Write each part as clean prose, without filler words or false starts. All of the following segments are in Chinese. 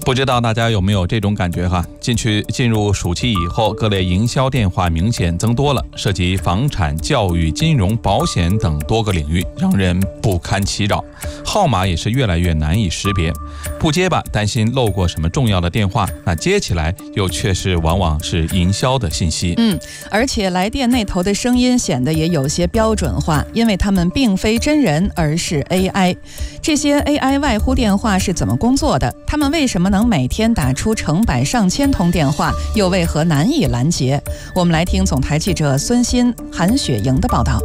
不知道大家有没有这种感觉哈？进入暑期以后，各类营销电话明显增多了，涉及房产、教育、金融、保险等多个领域，让人不堪其扰。号码也是越来越难以识别，不接吧，担心漏过什么重要的电话；那接起来，又确实往往是营销的信息。 而且来电那头的声音显得也有些标准化，因为他们并非真人，而是 AI。这些 AI 外呼电话是怎么工作的？他们为什么能每天打出成百上千通电话，又为何难以拦截？我们来听总台记者孙鑫、韩雪莹的报道。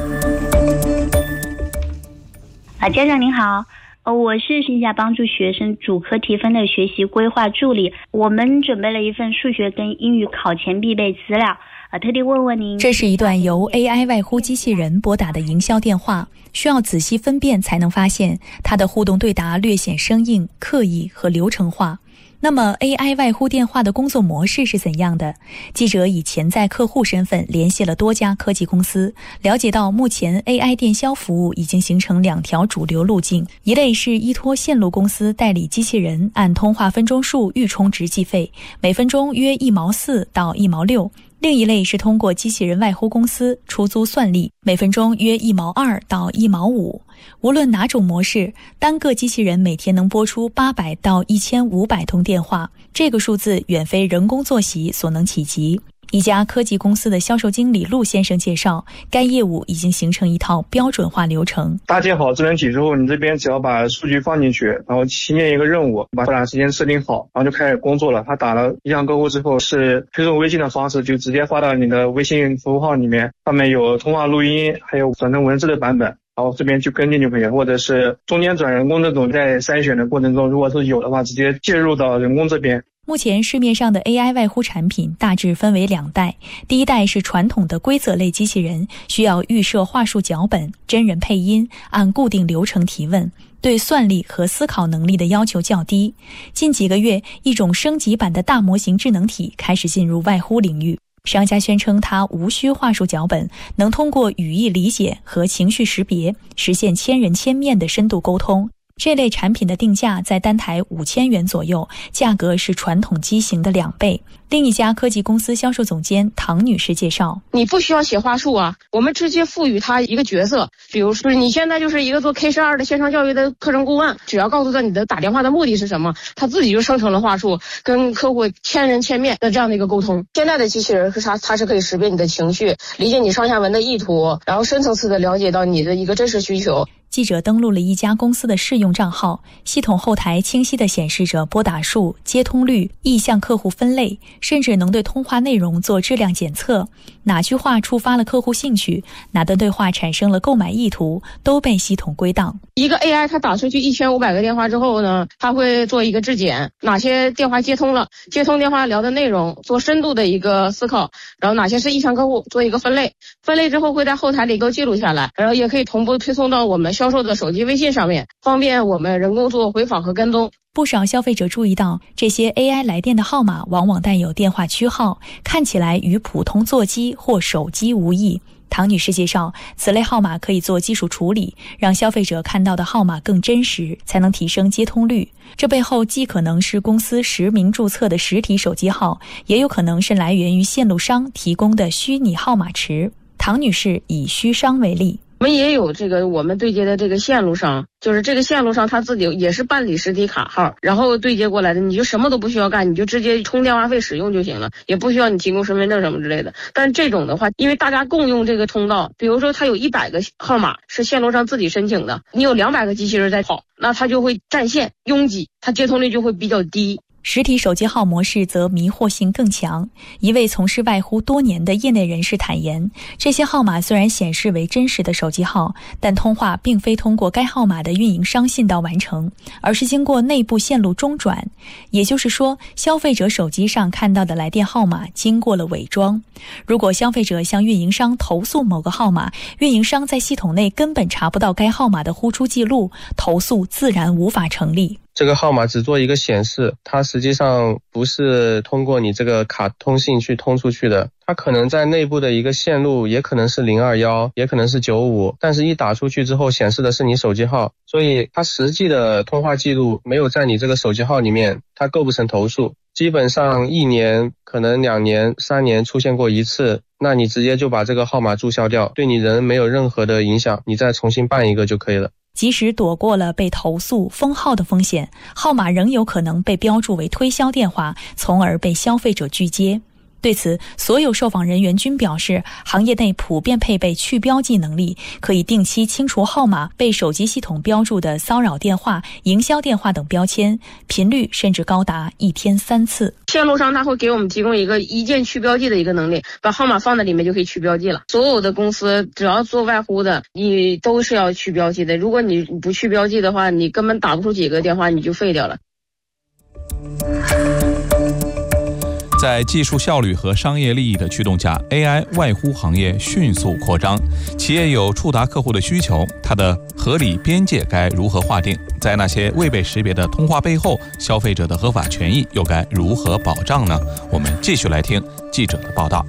家长您好，我是线下帮助学生主科提分的学习规划助理。我们准备了一份数学跟英语考前必备资料，特地问问您。 这是一段由 AI 外呼机器人拨打的营销电话，需要仔细分辨才能发现它的互动对答略显生硬、刻意和流程化。那么 AI 外呼电话的工作模式是怎样的？记者以潜在客户身份联系了多家科技公司，了解到目前 AI 电销服务已经形成2条主流路径，一类是依托线路公司代理机器人按通话分钟数预充值计费，每分钟约1毛4到1毛6。另一类是通过机器人外呼公司出租算力，每分钟约1毛2到1毛5。无论哪种模式，单个机器人每天能拨出800到1500通电话，这个数字远非人工作息所能企及。一家科技公司的销售经理陆先生介绍，该业务已经形成一套标准化流程。 搭建好智能体之后，你这边只要把数据放进去，然后新建一个任务，把拨打时间设定好，然后就开始工作了。他打了意向客户之后，是推送微信的方式，就直接发到你的微信服务号里面，上面有通话录音，还有转成文字的版本。然后这边去跟进就可以了，或者是中间转人工这种，在筛选的过程中，如果是有的话，直接介入到人工这边。 目前市面上的 AI 外呼产品大致分为2代，第一代是传统的规则类机器人，需要预设话术脚本、真人配音，按固定流程提问，对算力和思考能力的要求较低。近几个月，一种升级版的大模型智能体开始进入外呼领域。商家宣称它无需话术脚本，能通过语义理解和情绪识别，实现千人千面的深度沟通。这类产品的定价在单台5000元左右，价格是传统机型的2倍。另一家科技公司销售总监唐女士介绍， 你不需要写话术啊，我们直接赋予他一个角色，比如说你现在就是一个做 K12 的线上教育的课程顾问，只要告诉他你的打电话的目的是什么，他自己就生成了话术，跟客户千人千面的这样的一个沟通。现在的机器人是啥？它是可以识别你的情绪，理解你上下文的意图，然后深层次的了解到你的一个真实需求。 记者登录了一家公司的试用账号，系统后台清晰地显示着拨打数、接通率、意向客户分类，甚至能对通话内容做质量检测。哪句话触发了客户兴趣，哪段对话产生了购买意图，都被系统归档。 一个 AI 它打出去1500个电话之后呢，它会做一个质检，哪些电话接通了，接通电话聊的内容，做深度的一个思考，然后哪些是意向客户，做一个分类之后会在后台里给记录下来，然后也可以同步推送到我们销售的手机微信上面，方便我们人工做回访和跟踪。 不少消费者注意到，这些 AI 来电的号码往往带有电话区号，看起来与普通座机或手机无异。唐女士介绍，此类号码可以做基础处理，让消费者看到的号码更真实，才能提升接通率。这背后既可能是公司实名注册的实体手机号，也有可能是来源于线路商提供的虚拟号码池。唐女士以虚商为例， 我们也有我们对接的这个线路商，就是这个线路商他自己也是办理实体卡号，然后对接过来的，你就什么都不需要干，你就直接充电话费使用就行了，也不需要你提供身份证什么之类的。但这种的话，因为大家共用这个通道，比如说他有100个号码是线路商自己申请的，你有200个机器人在跑，那他就会占线拥挤，他接通率就会比较低。 实体手机号模式则迷惑性更强。一位从事外呼多年的业内人士坦言，这些号码虽然显示为真实的手机号，但通话并非通过该号码的运营商信道完成，而是经过内部线路中转。也就是说，消费者手机上看到的来电号码经过了伪装。如果消费者向运营商投诉某个号码，运营商在系统内根本查不到该号码的呼出记录，投诉自然无法成立。 这个号码只做一个显示，它是实际上不是通过你这个卡通信去通出去的，它可能在内部的一个线路也可能是021，也可能是95，但是一打出去之后显示的是你手机号，所以它实际的通话记录没有在你这个手机号里面，它构不成投诉。基本上1年可能2年3年出现过一次，那你直接就把这个号码注销掉，对你人没有任何的影响，你再重新办一个就可以了。 即使躲过了被投诉封号的风险，号码仍有可能被标注为推销电话，从而被消费者拒接。对此，所有受访人员均表示，行业内普遍配备去标记能力，可以定期清除号码被手机系统标注的骚扰电话、营销电话等标签，频率甚至高达1天3次。 线路上他会给我们提供一键去标记的一个能力，把号码放在里面就可以去标记了。所有的公司只要做外呼的，你都是要去标记的。如果你不去标记的话，你根本打不出几个电话，你就废掉了。 在技术效率和商业利益的驱动下， AI 外呼行业迅速扩张。企业有触达客户的需求，它的合理边界该如何划定？在那些未被识别的通话背后，消费者的合法权益又该如何保障呢？我们继续来听记者的报道。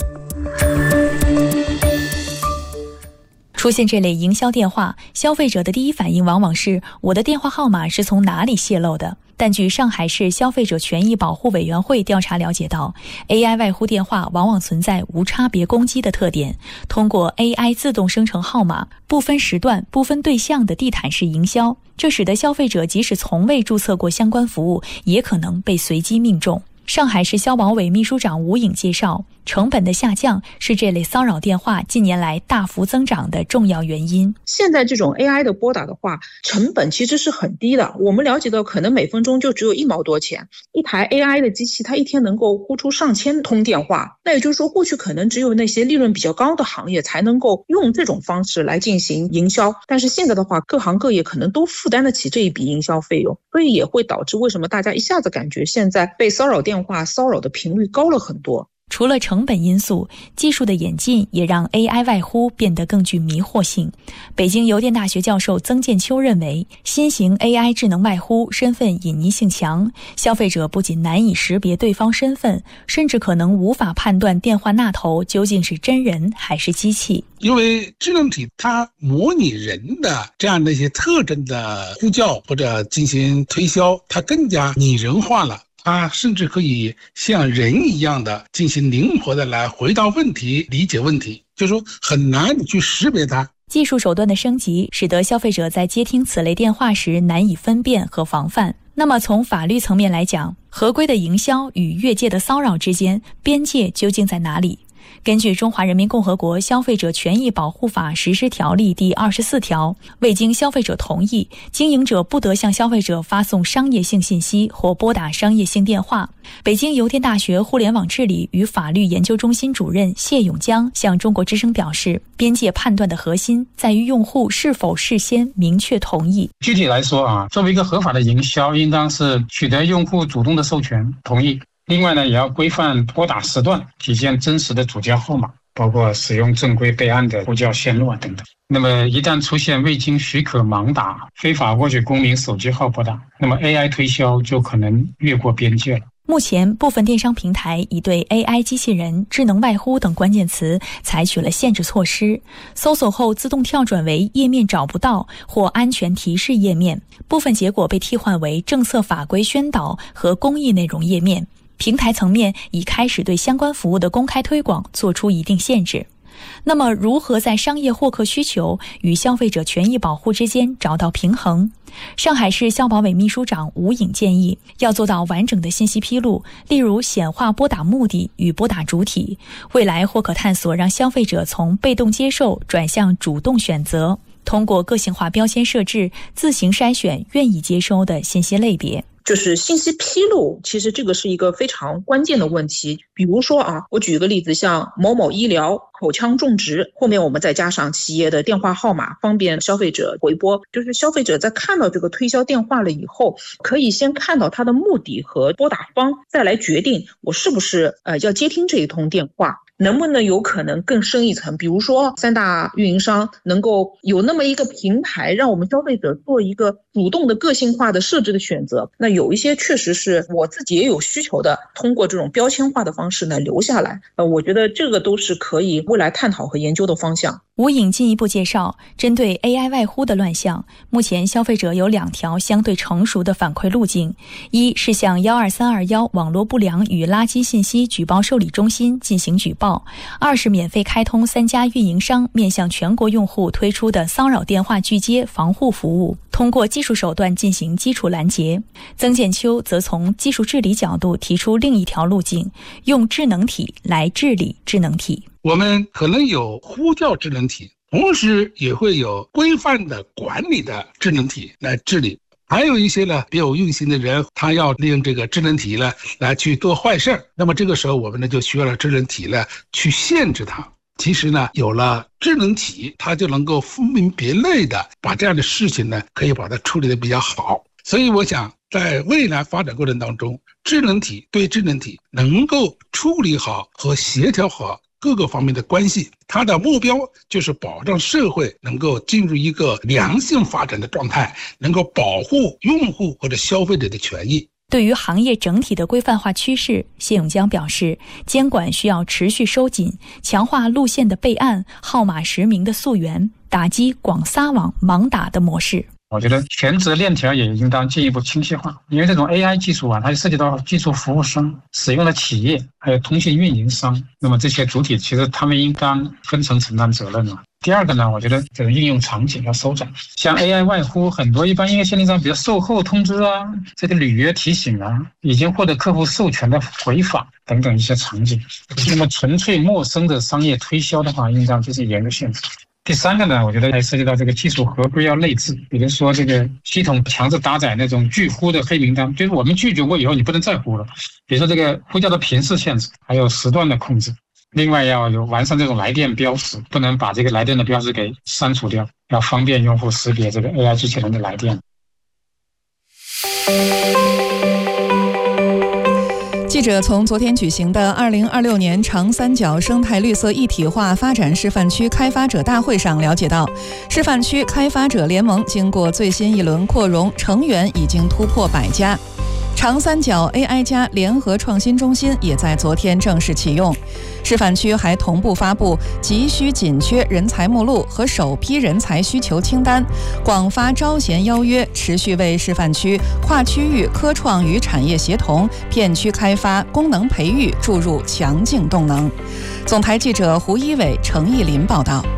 出现这类营销电话，消费者的第一反应往往是我的电话号码是从哪里泄露的。但据上海市消费者权益保护委员会调查了解到， AI 外呼电话往往存在无差别攻击的特点，通过 AI 自动生成号码，不分时段、不分对象的地毯式营销，这使得消费者即使从未注册过相关服务，也可能被随机命中。上海市消保委秘书长吴颖介绍，成本的下降是这类骚扰电话近年来大幅增长的重要原因。 现在这种 AI 的拨打的话，成本其实是很低的。我们了解到，可能每分钟就只有1毛多钱，一台 AI 的机器，它一天能够呼出上千通电话。那也就是说，过去可能只有那些利润比较高的行业才能够用这种方式来进行营销，但是现在的话，各行各业可能都负担得起这一笔营销费用，所以也会导致为什么大家一下子感觉现在被骚扰电话骚扰的频率高了很多。 除了成本因素，技术的演进也让 AI 外呼变得更具迷惑性。北京邮电大学教授曾建秋认为，新型 AI 智能外呼身份隐匿性强，消费者不仅难以识别对方身份，甚至可能无法判断电话那头究竟是真人还是机器。 因为智能体它模拟人的这样的一些特征的呼叫或者进行推销，它更加拟人化了。它甚至可以像人一样的进行灵活的来回答问题、理解问题，就是说很难去识别它。 技术手段的升级，使得消费者在接听此类电话时难以分辨和防范。那么从法律层面来讲，合规的营销与越界的骚扰之间，边界究竟在哪里？根据《中华人民共和国消费者权益保护法实施条例》第24条，未经消费者同意，经营者不得向消费者发送商业性信息或拨打商业性电话。北京邮电大学互联网治理与法律研究中心主任谢永江向中国之声表示，边界判断的核心在于用户是否事先明确同意。 具体来说作为一个合法的营销，应当是取得用户主动的授权同意。另外呢，也要规范拨打时段，体现真实的主叫号码，包括使用正规备案的呼叫线路等等。那么一旦出现未经许可盲打、非法获取公民手机号拨打，那么 AI 推销就可能越过边界了。 目前，部分电商平台已对 AI 机器人、智能外呼等关键词采取了限制措施，搜索后自动跳转为页面找不到或安全提示页面，部分结果被替换为政策法规宣导和公益内容页面。平台层面已开始对相关服务的公开推广做出一定限制。那么，如何在商业获客需求与消费者权益保护之间找到平衡？上海市消保委秘书长吴颖建议，要做到完整的信息披露，例如显化拨打目的与拨打主体。未来或可探索让消费者从被动接受转向主动选择，通过个性化标签设置，自行筛选愿意接收的信息类别。 就是信息披露，其实这个是一个非常关键的问题。比如说我举一个例子，像某某医疗、口腔种植，后面我们再加上企业的电话号码，方便消费者回拨。就是消费者在看到这个推销电话了以后，可以先看到它的目的和拨打方，再来决定我是不是要接听这一通电话。能不能有可能更深一层，比如说3大运营商能够有那么一个平台，让我们消费者做一个主动的个性化的设置的选择，那有一些确实是我自己也有需求的，通过这种标签化的方式呢留下来。我觉得这个都是可以未来探讨和研究的方向。 吴颖进一步介绍，针对 AI 外呼的乱象，目前消费者有2条相对成熟的反馈路径：一是向12321网络不良与垃圾信息举报受理中心进行举报；二是免费开通3家运营商面向全国用户推出的骚扰电话拒接防护服务，通过技术手段进行基础拦截。曾建秋则从技术治理角度提出另一条路径，用智能体来治理智能体。 我们可能有呼叫智能体，同时也会有规范的管理的智能体来治理。还有一些呢别有用心的人，他要利用这个智能体呢来去做坏事，那么这个时候我们呢就需要了智能体呢去限制它。其实呢有了智能体，它就能够分门别类的把这样的事情呢可以把它处理得比较好。所以我想在未来发展过程当中，智能体对智能体能够处理好和协调好各个方面的关系，它的目标就是保障社会能够进入一个良性发展的状态，能够保护用户或者消费者的权益。 对于行业整体的规范化趋势，谢永江表示，监管需要持续收紧，强化路线的备案、号码实名的溯源，打击广撒网、盲打的模式。 我觉得权责链条也应当进一步清晰化，因为这种 AI 技术它涉及到技术服务商、使用的企业，还有通信运营商，那么这些主体其实他们应当分层承担责任了。第二个呢，我觉得这个应用场景要收窄，像 AI 外呼，很多一般应用限定上，比如售后通知啊，这个履约提醒啊，已经获得客户授权的回访等等一些场景。那么纯粹陌生的商业推销的话，应当就是严格限制。第三个呢，我觉得还涉及到这个技术合规要内置，比如说这个系统强制搭载那种拒呼的黑名单，就是我们拒绝过以后你不能再呼了。比如说这个呼叫的频次限制，还有时段的控制。另外要有完善这种来电标识，不能把这个来电的标识给删除掉，要方便用户识别这个 AI 机器人的来电。 记者从昨天举行的2026年长三角生态绿色一体化发展示范区开发者大会上了解到，示范区开发者联盟经过最新一轮扩容，成员已经突破100家。长三角 AI 加联合创新中心也在昨天正式启用。示范区还同步发布急需紧缺人才目录和首批人才需求清单，广发招贤邀约，持续为示范区跨区域科创与产业协同、片区开发、功能培育注入强劲动能。总台记者胡一伟、程义林报道。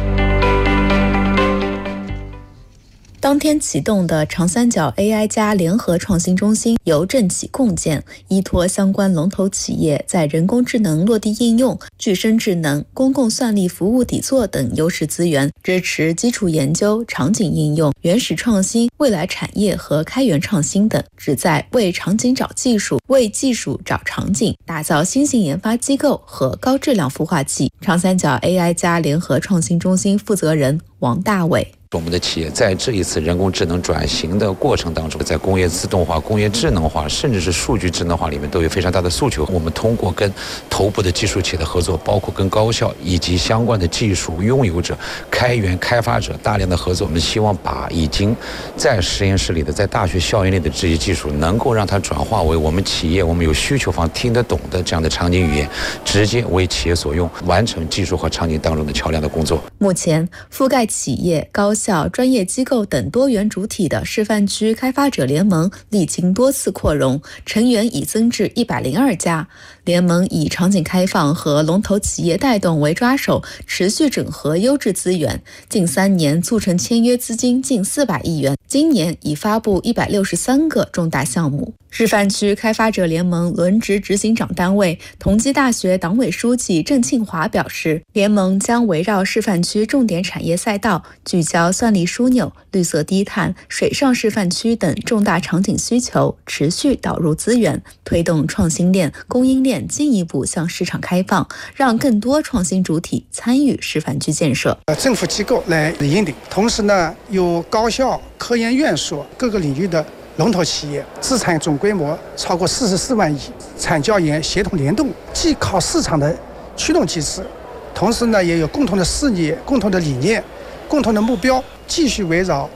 当天启动的长三角 AI 加联合创新中心由政企共建，依托相关龙头企业在人工智能落地应用、具身智能、公共算力服务底座等优势资源，支持基础研究、场景应用、原始创新、未来产业和开源创新等，旨在为场景找技术、为技术找场景，打造新型研发机构和高质量孵化器。长三角 AI 加联合创新中心负责人王大伟。 我们的企业在这一次人工智能转型的过程当中，在工业自动化、工业智能化，甚至是数据智能化里面都有非常大的诉求。我们通过跟头部的技术企业的合作，包括跟高校以及相关的技术拥有者、开源开发者大量的合作，我们希望把已经在实验室里的、在大学校园里的这些技术，能够让它转化为我们企业、我们有需求方听得懂的这样的场景语言，直接为企业所用，完成技术和场景当中的桥梁的工作。 目前覆盖企业、高校、专业机构等多元主体的示范区开发者联盟历经多次扩容，成员已增至102家。联盟以场景开放和龙头企业带动为抓手，持续整合优质资源，近3年促成签约资金近400亿元，今年已发布163个重大项目。示范区开发者联盟轮值执行长单位同济大学党委书记郑庆华表示，联盟将围绕示范区重点产业赛道，聚焦算力枢纽、绿色低碳、水上示范区等重大场景需求，持续导入资源，推动创新链、供应链进一步向市场开放，让更多创新主体参与示范区建设。 政府机构来引领，同时呢，有高校、科研院所各个领域的龙头企业，资产总规模超过44万亿，产教研协同联动，既靠市场的驱动机制，同时呢也有共同的事业、共同的理念、共同的目标，继续围绕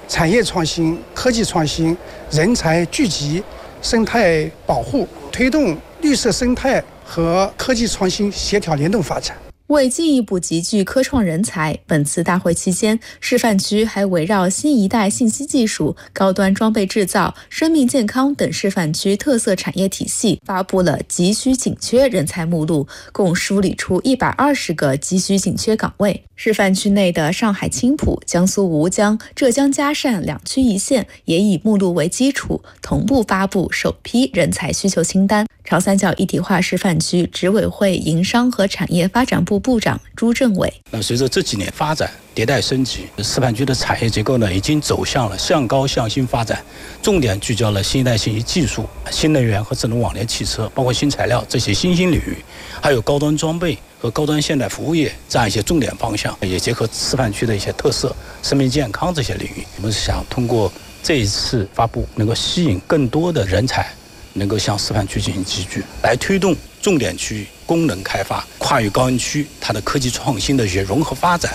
产业创新、科技创新、人才聚集、生态保护，推动绿色生态和科技创新协调联动发展。 为进一步集聚科创人才，本次大会期间，示范区还围绕新一代信息技术、高端装备制造、生命健康等示范区特色产业体系，发布了急需紧缺人才目录，共梳理出120个急需紧缺岗位。示范区内的上海青浦、江苏吴江、浙江嘉善2区1县也以目录为基础，同步发布首批人才需求清单。长三角一体化示范区执委会营商和产业发展部部长朱政伟： 那随着这几年发展迭代升级，示范区的产业结构呢已经走向了向高向新发展，重点聚焦了新一代信息技术、新能源和智能网联汽车，包括新材料这些新兴领域，还有高端装备和高端现代服务业这样一些重点方向，也结合示范区的一些特色，生命健康这些领域。我们是想通过这一次发布，能够吸引更多的人才能够向示范区进行集聚，来推动重点区域功能开发、跨域高新区它的科技创新的一些融合发展。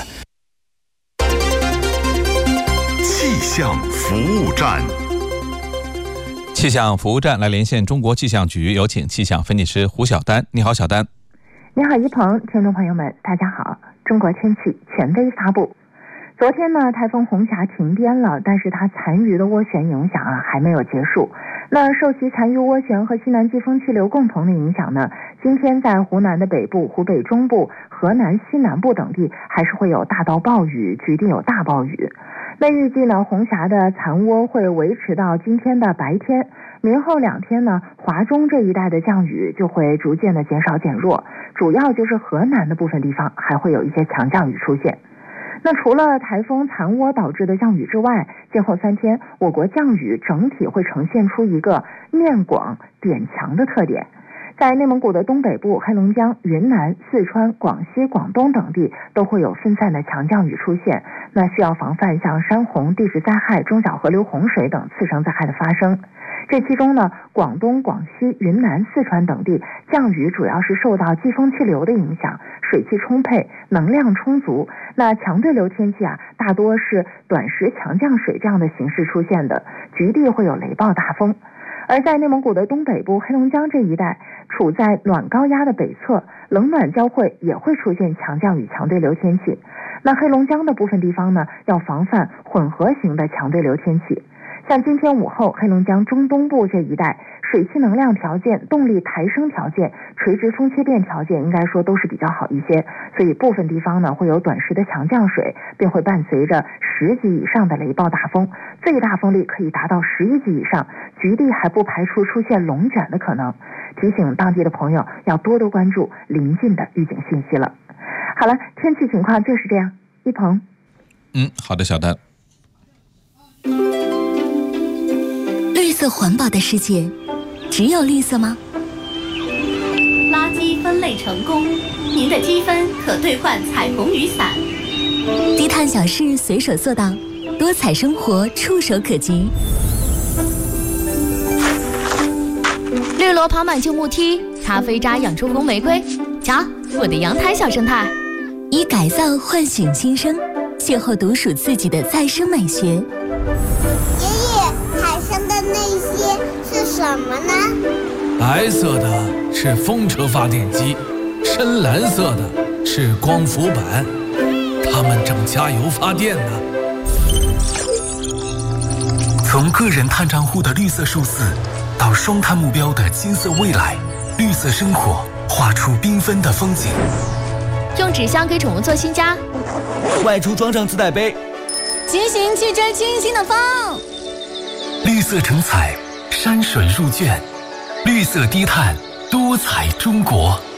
气象服务站， 气象服务站来连线中国气象局，有请气象分析师胡晓丹。你好，晓丹。 你好，一鹏，听众朋友们，大家好。中国天气权威发布。昨天呢，台风红霞停编了，但是它残余的涡旋影响还没有结束。那受其残余涡旋和西南季风气流共同的影响呢，今天在湖南的北部、湖北中部、河南西南部等地还是会有大到暴雨，局地有大暴雨。那预计呢，红霞的残涡会维持到今天的白天，明后2天呢，华中这一带的降雨就会逐渐的减少减弱，主要就是河南的部分地方还会有一些强降雨出现。那除了台风残涡导致的降雨之外，今后3天我国降雨整体会呈现出一个面广点强的特点。在内蒙古的东北部、黑龙江、云南、四川、广西、广东等地都会有分散的强降雨出现，那需要防范像山洪、地质灾害、中小河流洪水等次生灾害的发生。这其中呢，广东、广西、云南、四川等地降雨主要是受到季风气流的影响，水汽充沛，能量充足。那强对流天气大多是短时强降水这样的形式出现的，局地会有雷暴大风。而在内蒙古的东北部、黑龙江这一带，处在暖高压的北侧，冷暖交汇也会出现强降雨、强对流天气。那黑龙江的部分地方呢，要防范混合型的强对流天气。像今天午后，黑龙江中东部这一带，水汽能量条件、动力抬升条件、垂直风切变条件应该说都是比较好一些，所以部分地方呢会有短时的强降水，并会伴随着10级以上的雷暴大风，最大风力可以达到11级以上，局地还不排除出现龙卷的可能。提醒当地的朋友要多多关注临近的预警信息了。好了，天气情况就是这样。一鹏。 好的，小丹。 绿色环保的世界，只有绿色吗？ 垃圾分类成功，您的积分可兑换彩虹雨伞。 低碳小事随手做到，多彩生活触手可及。 绿萝爬满旧木梯，咖啡渣养出红玫瑰。瞧，我的阳台小生态。 以改造唤醒新生，邂逅独属自己的再生美学。 爷爷，海上的那些是什么呢？ 白色的是风车发电机，深蓝色的是光伏板，它们正加油发电呢。 从个人碳账户的绿色数字，到双碳目标的金色未来，绿色生活画出缤纷的风景。 用纸箱给宠物做新家， 外出装上自带杯， 骑行去追清新的风。 绿色成彩，山水入卷，绿色低碳，多彩中国。